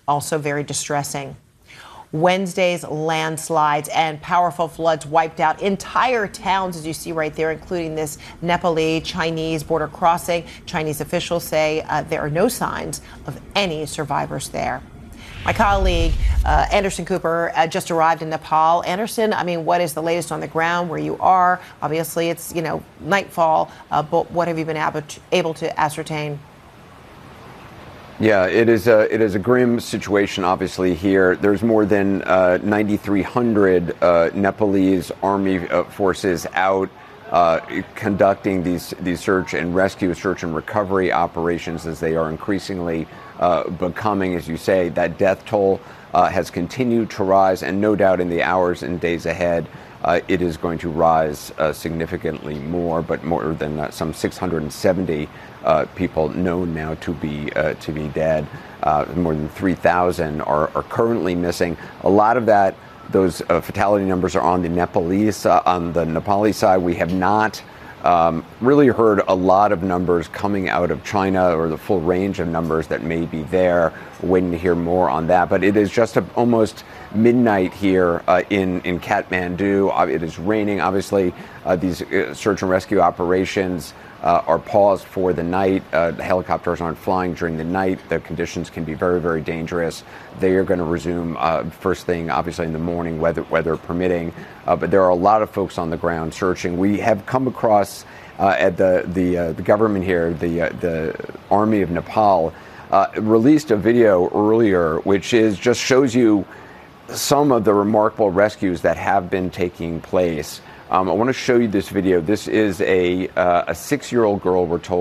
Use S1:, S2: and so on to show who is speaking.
S1: also very distressing. Wednesday's landslides and powerful floods wiped out entire towns, as you see right there, including this Nepali-Chinese border crossing. Chinese officials say there are no signs of any survivors there. My colleague, Anderson Cooper, just arrived in Nepal. Anderson, I mean, what is the latest on the ground where you are? Obviously, it's, nightfall, but what have you been able to ascertain?
S2: Yeah, it is a grim situation, obviously, here. There's more than 9,300 Nepalese army forces out conducting these search and recovery operations as they are increasingly becoming, as you say, that death toll has continued to rise, and no doubt in the hours and days ahead, it is going to rise significantly more, but more than some 670 people known now to be dead. More than 3,000 are currently missing. A lot of those fatality numbers are on the Nepali side. We have not really heard a lot of numbers coming out of China, or the full range of numbers that may be there. We're waiting to hear more on that. But it is just almost midnight here in Kathmandu. It is raining. Obviously, these search and rescue operations are paused for the night. The helicopters aren't flying during the night. The conditions can be very, very dangerous. They are going to resume first thing, obviously, in the morning, weather permitting. But there are a lot of folks on the ground searching. We have come across at the government here, the Army of Nepal, released a video earlier, which just shows you some of the remarkable rescues that have been taking place. I want to show you this video. This is a 6-year-old girl, we're told,